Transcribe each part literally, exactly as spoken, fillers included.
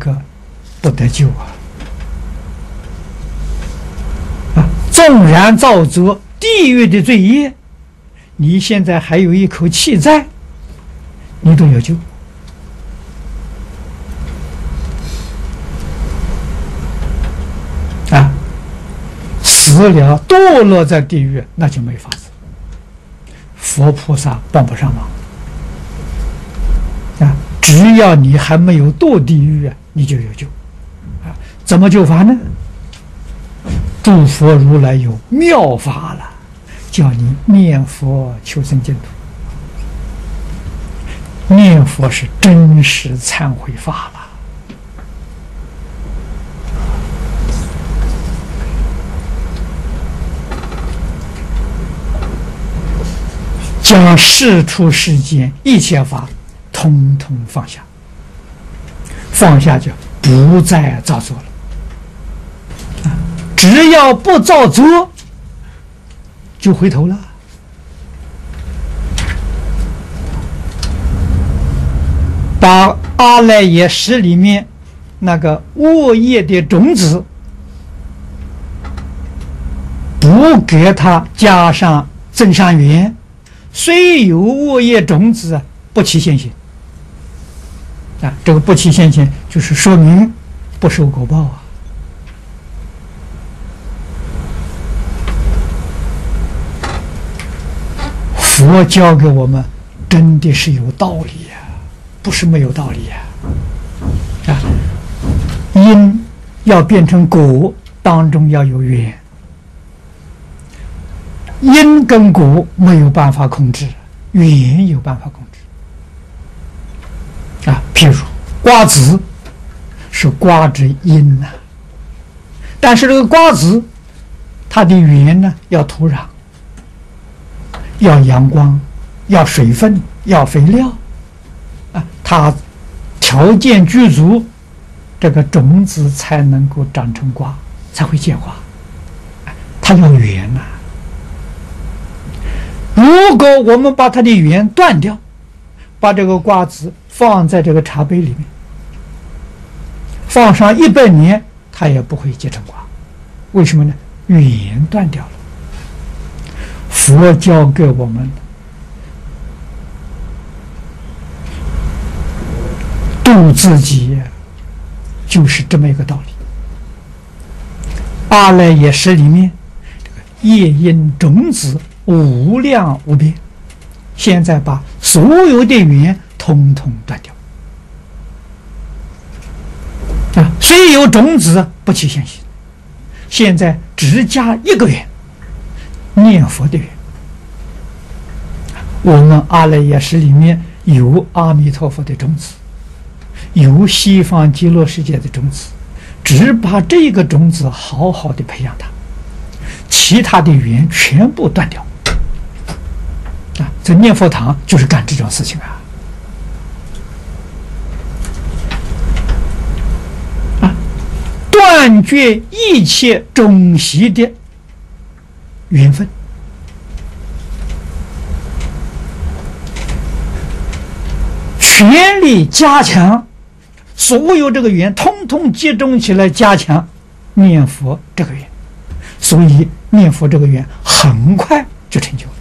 个不得救啊！啊，纵然造作地狱的罪业，你现在还有一口气在，你都有救。啊，死了堕落在地狱，那就没法子，佛菩萨帮不上忙。啊，只要你还没有堕地狱啊，你就有救。啊，怎么救法呢？诸佛如来有妙法了，叫你念佛求生净土。念佛是真实忏悔法了。将世出世间一切法通通放下，放下就不再造作了。只要不造作，就回头了。把阿赖耶识里面那个恶业的种子，不给它加上增上缘，虽有恶业种子，不起现行。啊，这个不起现行，就是说明不受果报啊。佛教给我们真的是有道理呀、啊，不是没有道理呀、啊。啊，因要变成果，当中要有缘。因跟果没有办法控制，缘有办法控制。啊，譬如瓜子是瓜之因呐、啊，但是这个瓜子它的缘呢，要土壤，要阳光，要水分，要肥料，啊，它条件具足，这个种子才能够长成瓜，才会结瓜。它要缘呐、啊。如果我们把它的缘断掉，把这个瓜子放在这个茶杯里面，放上一百年，它也不会结成瓜。为什么呢？缘断掉了。佛教给我们度自己，就是这么一个道理。阿赖耶识里面，这个业因种子无量无边，现在把所有的缘统统断掉。啊，虽有种子不起现行，现在只加一个缘，念佛的缘。我们阿赖耶识里面有阿弥陀佛的种子，有西方极乐世界的种子，只把这个种子好好的培养它，其他的缘全部断掉。啊，在念佛堂就是干这种事情啊！啊，断绝一切种习的缘分，全力加强所有这个缘，通通集中起来加强念佛这个缘，所以念佛这个缘很快就成就了。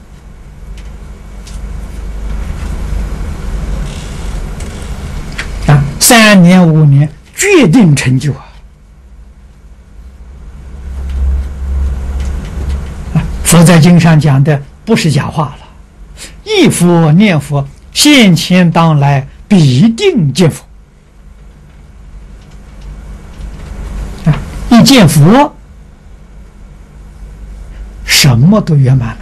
三年五年决定成就啊！佛在经上讲的不是假话了，一佛念佛，现前当来必定见佛。啊，一见佛，什么都圆满了。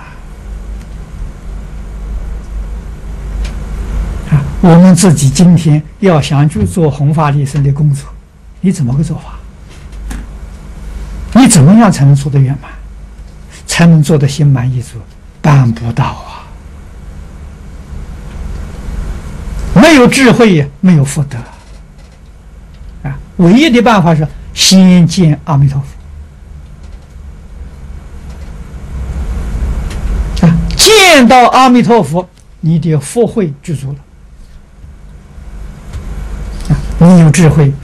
我们自己今天要想去做弘法利生的工作，你怎么个做法？你怎么样才能做得圆满，才能做得心满意足？办不到啊！没有智慧也没有福德啊！唯一的办法是先见阿弥陀佛啊！见到阿弥陀佛，你的福慧具足了。你有智慧，